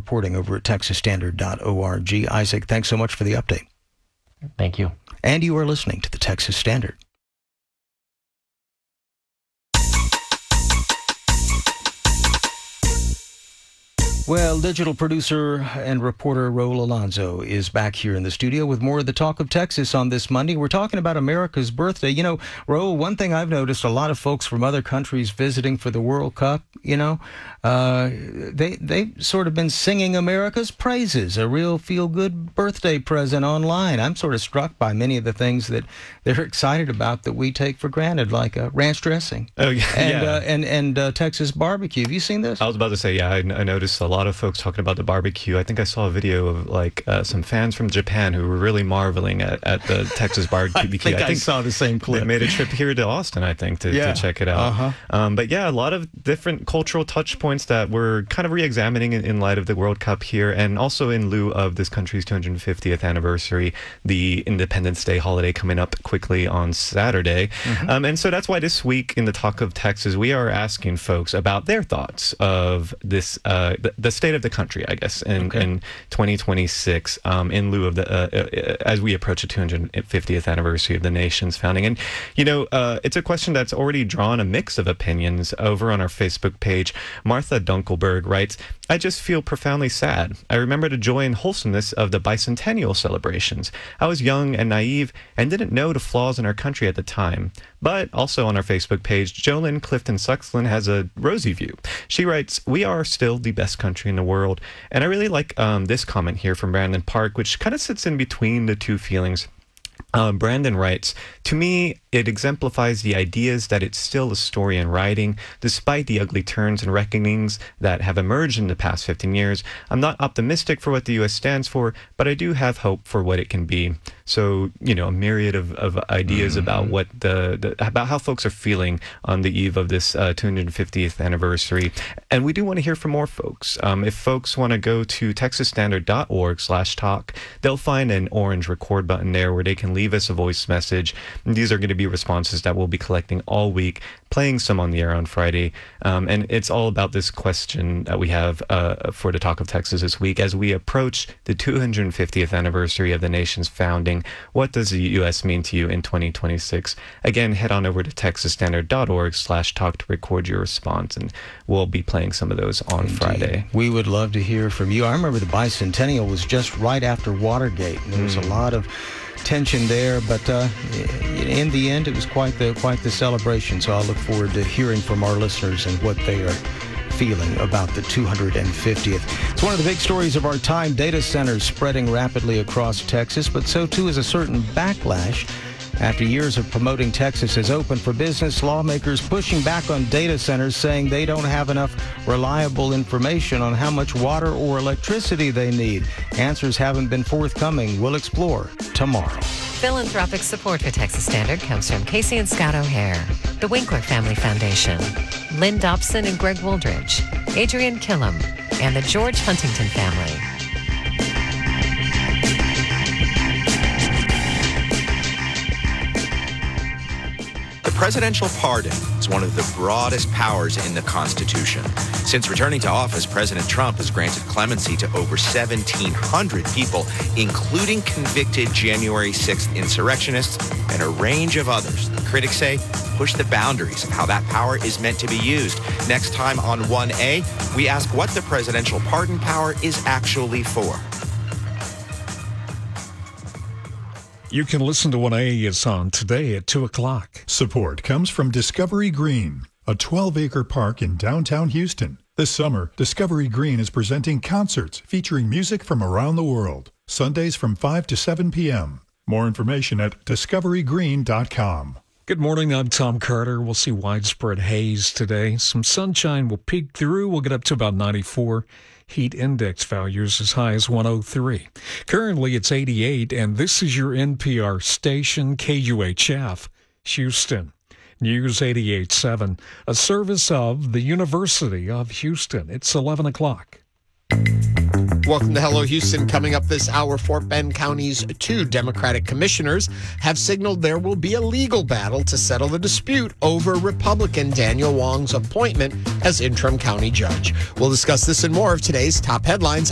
reporting over at texasstandard.org. Isaac, thanks so much for the update. Thank you. And you are listening to the Texas Standard. Well, digital producer and reporter Raul Alonso is back here in the studio with more of the Talk of Texas on this Monday. We're talking about America's birthday. You know, Raul, one thing I've noticed, a lot of folks from other countries visiting for the World Cup, you know, they've sort of been singing America's praises, a real feel-good birthday present online. I'm sort of struck by many of the things that they're excited about that we take for granted, like ranch dressing and Texas barbecue. Have you seen this? I was about to say, I noticed a lot of folks talking about the barbecue. I think I saw a video of some fans from Japan who were really marveling at the Texas barbecue. I think I saw the same clip. They made a trip here to Austin, I think, to check it out. But yeah, a lot of different cultural touch points that we're kind of re-examining in light of the World Cup here, and also in lieu of this country's 250th anniversary, the Independence Day holiday coming up quickly on Saturday. And so that's why this week in the Talk of Texas, we are asking folks about their thoughts of this, the state of the country, I guess, in 2026, in lieu of as we approach the 250th anniversary of the nation's founding. And, you know, it's a question that's already drawn a mix of opinions. Over on our Facebook page, Martha Dunkelberg writes, "I just feel profoundly sad. I remember the joy and wholesomeness of the bicentennial celebrations. I was young and naive and didn't know the flaws in our country at the time." But also on our Facebook page, Jolyn Clifton Suxland has a rosy view. She writes, "We are still the best country in the world." And I really like this comment here from Brandon Park, which kind of sits in between the two feelings. Brandon writes, "To me, it exemplifies the ideas that it's still a story in writing, despite the ugly turns and reckonings that have emerged in the past 15 years. I'm not optimistic for what the U.S. stands for, but I do have hope for what it can be." So, you know, a myriad of ideas about what about how folks are feeling on the eve of this 250th anniversary. And we do want to hear from more folks. If folks want to go to texasstandard.org/talk, they'll find an orange record button there where they can leave us a voice message. And these are going to be responses that we'll be collecting all week, playing some on the air on Friday. And it's all about this question that we have for the Talk of Texas this week. As we approach the 250th anniversary of the nation's founding, what does the U.S. mean to you in 2026? Again, head on over to texasstandard.org/talk to record your response, and we'll be playing some of those on Friday. We would love to hear from you. I remember the bicentennial was just right after Watergate, and there was a lot of tension there, but in the end, it was quite the celebration. So I look forward to hearing from our listeners and what they are feeling about the 250th. It's one of the big stories of our time. Data centers spreading rapidly across Texas, but so too is a certain backlash. After years of promoting Texas as open for business, lawmakers pushing back on data centers, saying they don't have enough reliable information on how much water or electricity they need. Answers haven't been forthcoming. We'll explore tomorrow. Philanthropic support for Texas Standard comes from Casey and Scott O'Hare, the Winkler Family Foundation, Lynn Dobson and Greg Wooldridge, Adrian Killam, and the George Huntington family. The presidential pardon is one of the broadest powers in the Constitution. Since returning to office, President Trump has granted clemency to over 1,700 people, including convicted January 6th insurrectionists and a range of others. Critics say push the boundaries of how that power is meant to be used. Next time on 1A, we ask what the presidential pardon power is actually for. You can listen to 1A is on today at 2 o'clock. Support comes from Discovery Green, a 12-acre park in downtown Houston. This summer, Discovery Green is presenting concerts featuring music from around the world. Sundays from 5 to 7 p.m. More information at discoverygreen.com. Good morning, I'm Tom Carter. We'll see widespread haze today. Some sunshine will peek through. We'll get up to about 94. Heat index values as high as 103. Currently, it's 88, and this is your NPR station, KUHF, Houston. News 88.7, a service of the University of Houston. It's 11 o'clock. Welcome to Hello Houston. Coming up this hour, Fort Bend County's 2 Democratic commissioners have signaled there will be a legal battle to settle the dispute over Republican Daniel Wong's appointment as interim county judge. We'll discuss this and more of today's top headlines.